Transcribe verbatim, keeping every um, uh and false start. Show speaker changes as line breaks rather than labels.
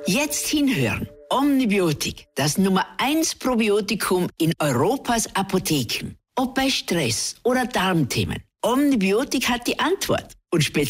Jetzt hinhören. Omnibiotik, das Nummer eins Probiotikum in Europas Apotheken. Ob bei Stress oder Darmthemen. Omnibiotik hat die Antwort. Und speziell